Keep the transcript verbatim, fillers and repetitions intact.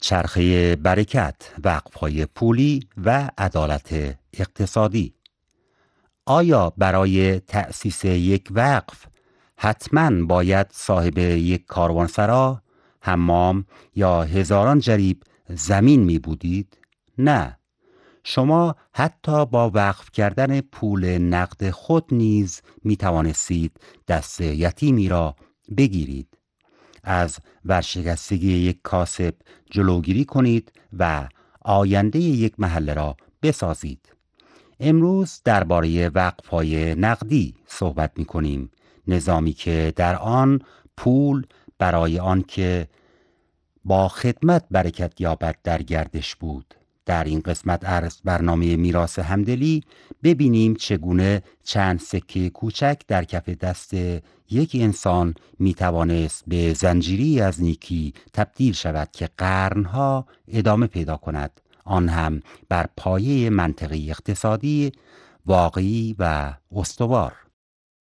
چرخه برکت، وقف‌های پولی و عدالت اقتصادی. آیا برای تأسیس یک وقف حتماً باید صاحب یک کاروانسرا، حمام یا هزاران جریب زمین می بودید؟ نه. شما حتی با وقف کردن پول نقد خود نیز می توانستید دست یتیمی را بگیرید. از ورشکستگی یک کاسب جلوگیری کنید و آینده یک محله را بسازید. امروز درباره وقف‌های نقدی صحبت می‌کنیم، نظامی که در آن پول برای آنکه با خدمت برکت یابد در گردش بود. در این قسمت از برنامه میراث همدلی ببینیم چگونه چند سکه کوچک در کف دست یک انسان میتوانست به زنجیری از نیکی تبدیل شود که قرنها ادامه پیدا کند، آن هم بر پایه منطقی اقتصادی واقعی و استوار.